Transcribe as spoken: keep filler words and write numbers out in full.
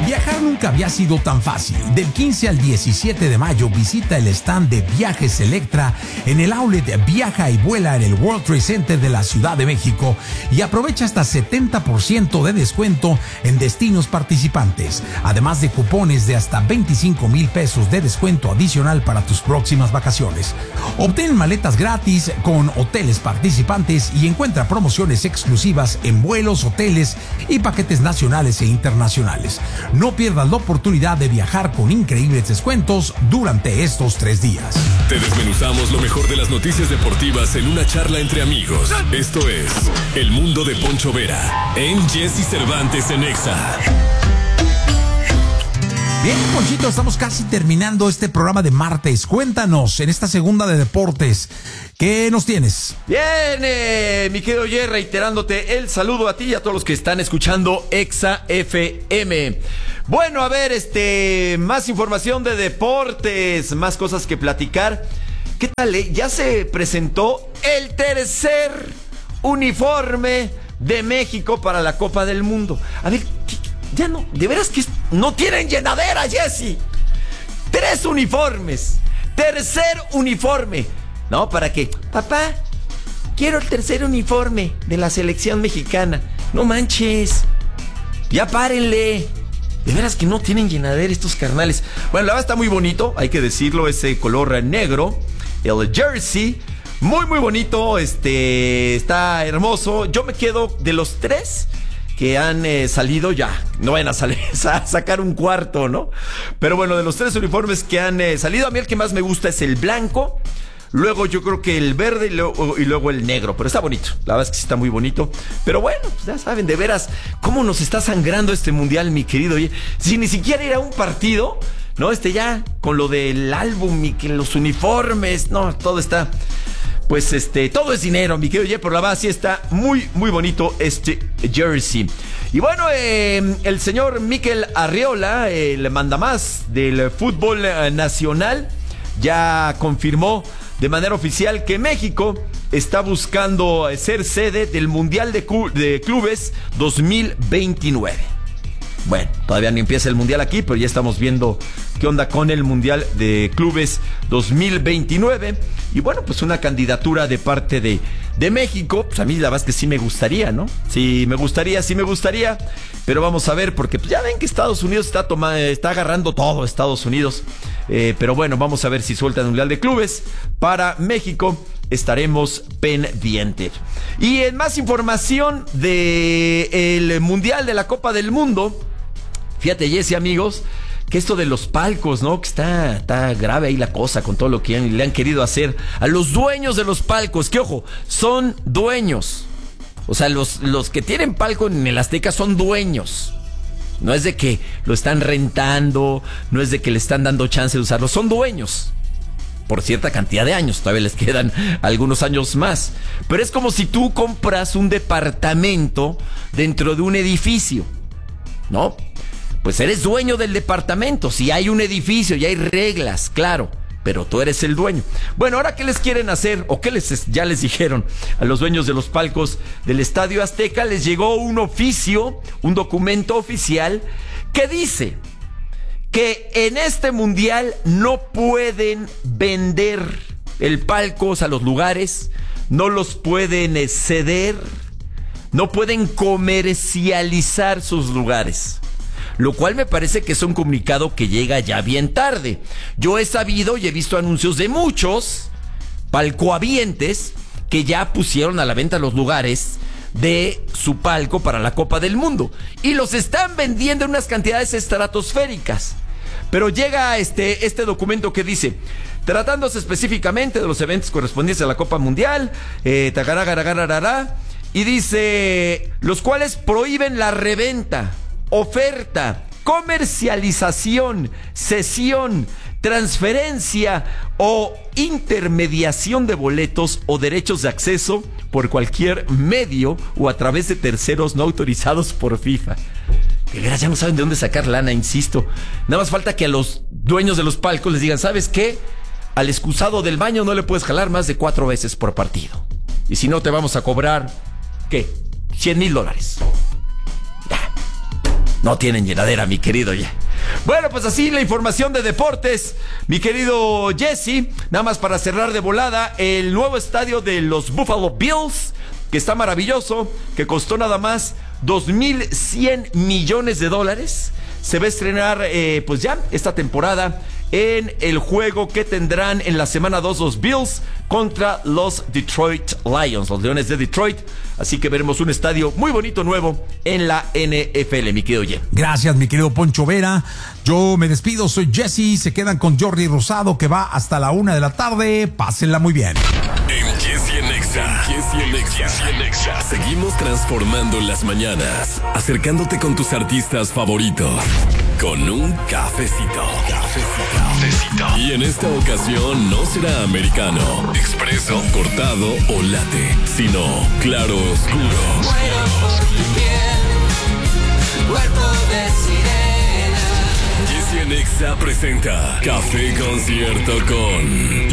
Viajar nunca había sido tan fácil. Del quince al diecisiete de mayo visita el stand de Viajes Electra en el outlet Viaja y Vuela en el World Trade Center de la Ciudad de México y aprovecha hasta setenta por ciento de descuento en destinos participantes, además de cupones de hasta veinticinco mil pesos de descuento adicional para tus próximas vacaciones. Obtén maletas gratis con hoteles participantes y encuentra promociones exclusivas en vuelos, hoteles y paquetes nacionales e internacionales. No pierdas la oportunidad de viajar con increíbles descuentos durante estos tres días. Te desmenuzamos lo mejor de las noticias deportivas en una charla entre amigos. Esto es El Mundo de Poncho Vera en Jesse Cervantes en Exa. Bien, Ponchito, estamos casi terminando este programa de martes. Cuéntanos, en esta segunda de deportes, ¿qué nos tienes? Bien, eh, mi querido Ye, reiterándote el saludo a ti y a todos los que están escuchando Exa F M. Bueno, a ver, este, más información de deportes, más cosas que platicar. ¿Qué tal, eh? Ya se presentó el tercer uniforme de México para la Copa del Mundo. A ver, ¿qué? Ya no, de veras que no tienen llenadera, Jesse. Tres uniformes. Tercer uniforme. No, ¿para qué? Papá, quiero el tercer uniforme de la selección mexicana. No manches. Ya párenle. De veras que no tienen llenadera estos carnales. Bueno, la verdad está muy bonito, hay que decirlo, ese color negro. El jersey, muy muy bonito, este, está hermoso. Yo me quedo de los tres que han eh, salido ya, no vayan a salir a sacar un cuarto, ¿no? Pero bueno, de los tres uniformes que han eh, salido, a mí el que más me gusta es el blanco, luego yo creo que el verde y luego, y luego el negro, pero está bonito, la verdad es que sí está muy bonito, pero bueno, pues ya saben, de veras, cómo nos está sangrando este mundial, mi querido, si ni siquiera ir a un partido, ¿no? Este ya, con lo del álbum y que los uniformes, no, todo está... Pues este, todo es dinero, mi querido Ye, por la base está muy, muy bonito este jersey. Y bueno, eh, el señor Mikel Arriola, el mandamás del fútbol nacional, ya confirmó de manera oficial que México está buscando ser sede del Mundial de, Cu- de Clubes dos mil veintinueve. Bueno, todavía no empieza el Mundial aquí, pero ya estamos viendo qué onda con el Mundial de Clubes dos mil veintinueve. Y bueno, pues una candidatura de parte de, de México. Pues a mí la verdad es que sí me gustaría, ¿no? Sí me gustaría, sí me gustaría. Pero vamos a ver, porque pues ya ven que Estados Unidos está, toma, está agarrando todo, Estados Unidos. Eh, pero bueno, vamos a ver si sueltan el Mundial de Clubes para México. Estaremos pendientes. Y en más información del Mundial de la Copa del Mundo, fíjate, Jesse, amigos, que esto de los palcos, ¿no? Que está, está grave ahí la cosa con todo lo que han, le han querido hacer a los dueños de los palcos, que ojo, son dueños. O sea, los, los que tienen palco en el Azteca son dueños. No es de que lo están rentando, no es de que le están dando chance de usarlo, son dueños. Por cierta cantidad de años, todavía les quedan algunos años más. Pero es como si tú compras un departamento dentro de un edificio, ¿no? Pues eres dueño del departamento. Si hay un edificio y hay reglas, claro, pero tú eres el dueño. Bueno, ahora, ¿qué les quieren hacer? ¿O qué les ya les dijeron a los dueños de los palcos del Estadio Azteca? Les llegó un oficio, un documento oficial que dice que en este mundial no pueden vender el palco, o sea, los lugares, no los pueden ceder, no pueden comercializar sus lugares. Lo cual me parece que es un comunicado que llega ya bien tarde. Yo he sabido y he visto anuncios de muchos palcohabientes que ya pusieron a la venta los lugares de su palco para la Copa del Mundo y los están vendiendo en unas cantidades estratosféricas. Pero llega este, este documento que dice: tratándose específicamente de los eventos correspondientes a la Copa Mundial, eh, tagaragaragararara, y dice, los cuales prohíben la reventa, oferta, comercialización, cesión, transferencia o intermediación de boletos o derechos de acceso por cualquier medio o a través de terceros no autorizados por FIFA. De veras, ya no saben de dónde sacar lana, insisto. Nada más falta que a los dueños de los palcos les digan, ¿sabes qué? Al excusado del baño no le puedes jalar más de cuatro veces por partido. Y si no, te vamos a cobrar, ¿qué? cien mil dólares. Ya. no tienen llenadera, mi querido Ye. Bueno, pues así la información de deportes, mi querido Jesse. Nada más para cerrar de volada, el nuevo estadio de los Buffalo Bills, que está maravilloso, que costó nada más dos mil cien millones de dólares. Se va a estrenar eh, pues ya esta temporada en el juego que tendrán en la semana dos los Bills contra los Detroit Lions, los Leones de Detroit. Así que veremos un estadio muy bonito nuevo en la N F L, mi querido Ye. Gracias, mi querido Poncho Vera. Yo me despido, soy Jesse. Se quedan con Jordi Rosado, que va hasta la una de la tarde. Pásenla muy bien. En Jesse en Exa, Jesse en Exa, Jesse en Exa. Seguimos transformando las mañanas, acercándote con tus artistas favoritos, con un cafecito. Cafecito. Cafecito. Y en esta ocasión no será americano, expreso, cortado o latte, sino claro oscuro. Muero por tu piel, cuerpo de sirena. Jesse en Exa presenta Café Concierto con